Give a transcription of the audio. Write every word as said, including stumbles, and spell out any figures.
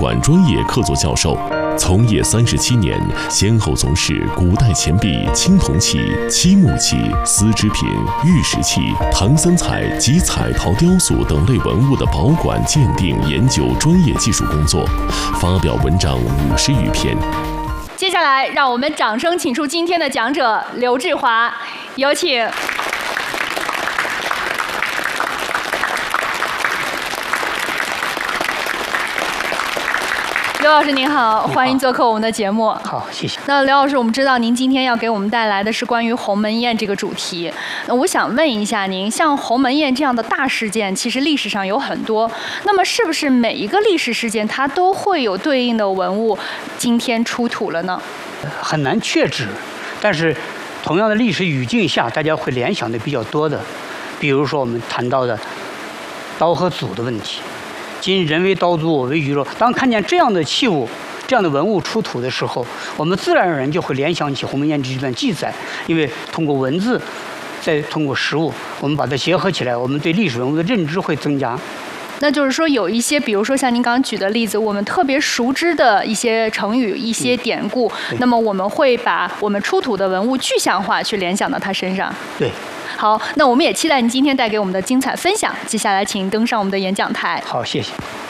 馆专业客座教授，从业三十七年，先后从事古代钱币、青铜器、漆木器、丝织品、玉石器、唐三彩及彩陶雕塑等类文物的保管、鉴定、研究专业技术工作，发表文章五十余篇。 接下来，让我们掌声请出今天的讲者刘志华，有请。刘老师您好，欢迎做客我们的节目。 好，谢谢。 那刘老师，我们知道您今天要给我们带来的是关于鸿门宴这个主题。那我想问一下您，像鸿门宴这样的大事件，其实历史上有很多。那么，是不是每一个历史事件它都会有对应的文物今天出土了呢？ 很难确知，但是同样的历史语境下，大家会联想的比较多的，比如说我们谈到的刀和俎的问题。今人为刀俎，我为鱼肉。当看见这样的器物、这样的文物出土的时候，我们自然而然就会联想起鸿门宴这段记载，因为通过文字，再通过实物，我们把它结合起来，我们对历史文物的认知会增加。 那就是说，有一些，比如说像您刚刚举的例子，我们特别熟知的一些成语、一些典故，嗯、那么我们会把我们出土的文物具象化，去联想到它身上。 对。 好，那我们也期待您今天带给我们的精彩分享。接下来，请登上我们的演讲台。 好，谢谢。